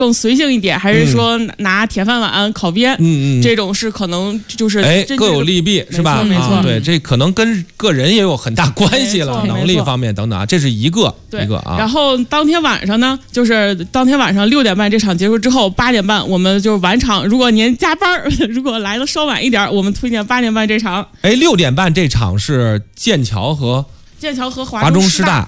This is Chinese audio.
更随性一点，还是说拿铁饭碗考编？这种是可能就是各有利弊，是吧？ 没错， 对，这可能跟个人也有很大关系了，能力方面等等啊，这是一个啊。 然后当天晚上呢，就是当天晚上6点半这场结束之后，8点半我们就晚场。如果您加班，如果来的稍晚一点，我们推荐8点半这场。 6点半这场是剑桥和华中师大